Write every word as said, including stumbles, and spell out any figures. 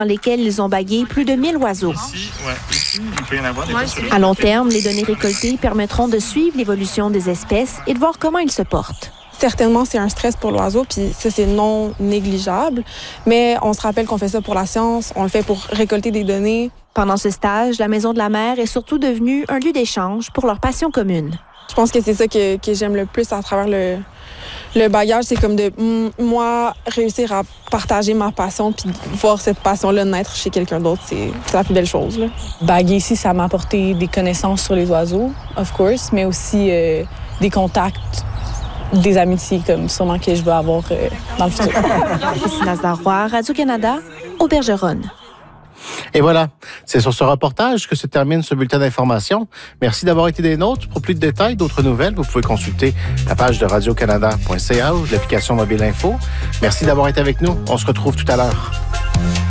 dans lesquels ils ont bagué plus de mille oiseaux. Ici, ouais, ici, il peut y en avoir des ouais, À long terme, les données récoltées permettront de suivre l'évolution des espèces et de voir comment ils se portent. Certainement, c'est un stress pour l'oiseau, puis ça, c'est non négligeable. Mais on se rappelle qu'on fait ça pour la science, on le fait pour récolter des données. Pendant ce stage, la Maison de la mer est surtout devenue un lieu d'échange pour leur passion commune. Je pense que c'est ça que, que j'aime le plus à travers le, le bagage. C'est comme de, m- moi, réussir à partager ma passion puis voir cette passion-là naître chez quelqu'un d'autre, c'est, c'est la plus belle chose, là. Baguer ici, ça m'a apporté des connaissances sur les oiseaux, of course, mais aussi euh, des contacts, des amitiés comme sûrement que je vais avoir euh, dans le futur. Christine Nazar-Roy, Radio-Canada, Aubergeronne. Et voilà, c'est sur ce reportage que se termine ce bulletin d'information. Merci d'avoir été des nôtres. Pour plus de détails, d'autres nouvelles, vous pouvez consulter la page de radio canada point c a ou l'application Mobile Info. Merci d'avoir été avec nous. On se retrouve tout à l'heure.